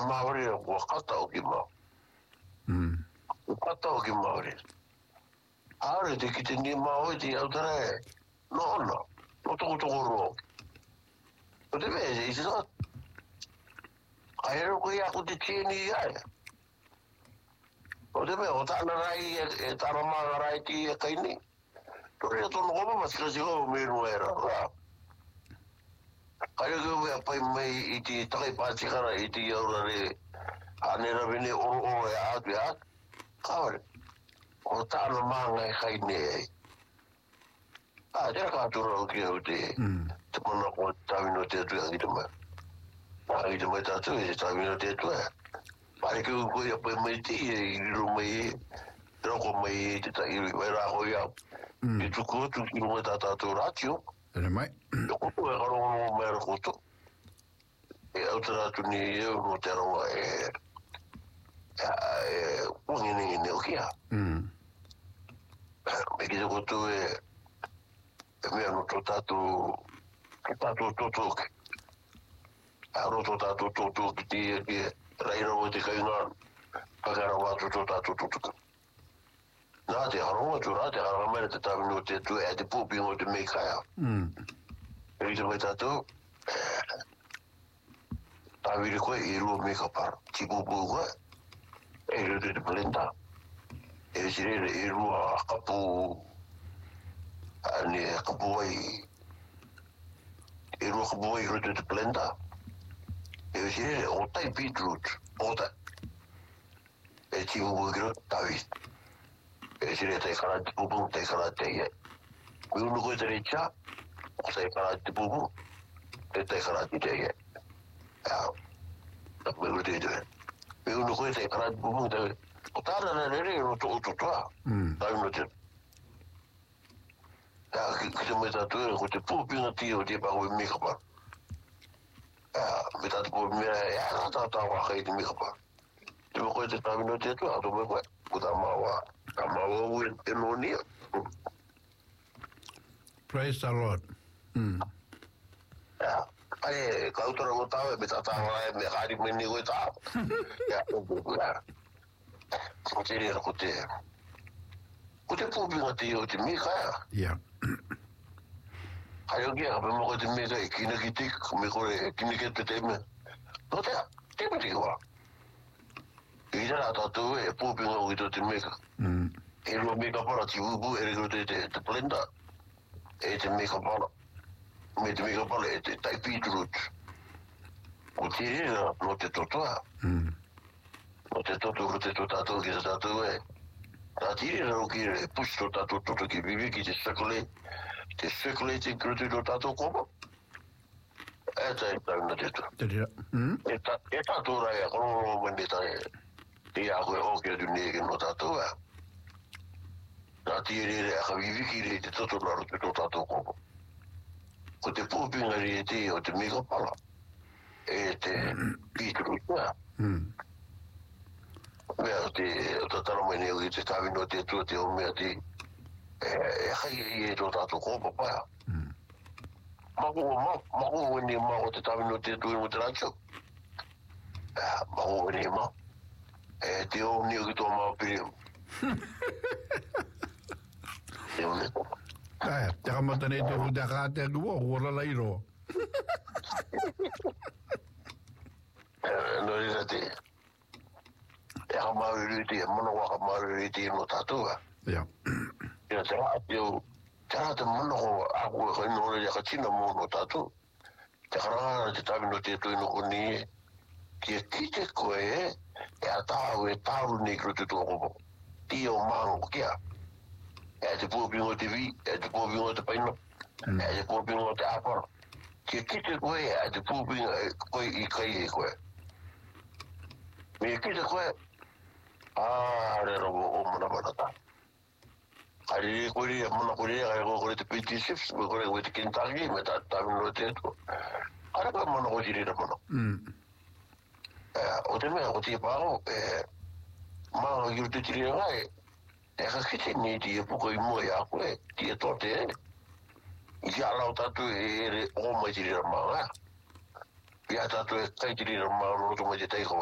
Maori o kata o ki mau. O kata o ki Maori. Aare te ki te ni Maori te au tara no toko roa. O te mea, i se tā. Aero koe ako te tieni aia. O te mea, o tāna rai e tāna māga rai ti e kaini. Tori a tono koma matika si koma meru e rā. Aero koe mea pai mai i ti takai pātikara i ti aura re anera vene oro e atu e atu. Kaware, o tāna māga e kaini e. Tēnā kātura o kia o te mana ko tāwino te atu a kita mai. I te mai tātou e tāwino te atu e. Pare ke koe a pai mai ti e i riro mai e. Roko mai e te tai mai rā hoi au. I tuku atu ki riro mai tātou rātio. Tēnā mai. I koto e karongo mai ara koto. E au te rātu ni e no te aronga e wangini o kia. Me ki te koto e mea no tō tātou tōtoke. Aro tō tātou tōtoke ki raira o te kainga pakara wātu tō tātou tōtoke. Nā te haronga tū rā te haronga mera te tāwino te tū e te pōpingo te mei kaya. E te mai tātou tāwiri koe i rua mei kapara. Ti pōpū koe e rua te palenta. E sirere i rua kapu ane kapuai e rua kapuai roto te plenda e sire o tai beetroot o tai e timu bugiro tawi e sire tai karate pupu tai karate e kui unu koe te recha o tai karate pupu e tai karate te e na me rote te e unu koe tai karate pupu o tāra rere roto o totoa tai no te ki te mai tātou e ko te pōpinga ti o te pāko i mikapa. Me tātou pōpinga e āra tātou waka i te mikapa. Te mo koe te tāwino te atua, ato mai koe. Ko tā maua ue e no nia. Praise the Lord. Ai, kautara mo tāwe, me tātāwa e me kāri me ni koe tāwa. Ko te rea ko te pōpinga ti o te mikaya. Yeah. Ai o kia, me mo te mega e kina ki tik, me kore kina ki te me. No te me tiki wā. I tera tātou e pōpinga o i tō te mega. E rua mega para ti ubu, e rego te plenda. E te mega para. Me te mega para e te tai beetroot. O te rea no te totoa. No te toto ko te to tātou ki sa tātou e. Tā tiri rau ki e push tō tātou toto ki bibi ki te circulating krutu tō tātou koma. E tai tāwina te tō. E tātou rai a korono mene tai te a koe hoki atu nege no tātou e. Tā tiri re a ka bibi ki re te toto naro te tō tātou koma. Ko te pōpinga re te o te mega pala. E te beetroot e. Mea o te taro mai neo i te tāwino te tua te o mea te e hai e tō tātou kōpa paia. Mako wene ma o te tāwino te tua mo te rātio. Mako wene ma. E te o neo ki tō maa piriu. Te o neko. Te kamata nei te huta kāte kua, huara lairo. No rira te... E ha mauriti, e mana waka mauriti no tātua. Ia. Ia te rā te mana ko aku e kai nore ia ka tina mo no tātua. Te karangana te tāwino te tui no koni e. Ki e kite koe e a tāu e tāru nei kru te tōkopo. Ti o māngo kia. E te pōpingo te vi, e te pōpingo te paina, e te pōpingo te apara. Ki e kite koe e te pōpingo koe i kai e koe. Me e kite koe rero o mana manata. Ai koe rea mana koe rea, ai koe te PT Chiefs, me koe te Kentucky, me tāwino te eto. Ara koe mana koe tirira mana. O te mea, o te pāo, maa i te tirira ngai, e ka kite ni ti e puko i mua i a koe, ti e tote e. I te alau tatu e re o mai tirira maa. Ia tatu e kai tirira maa, roto mai te teiko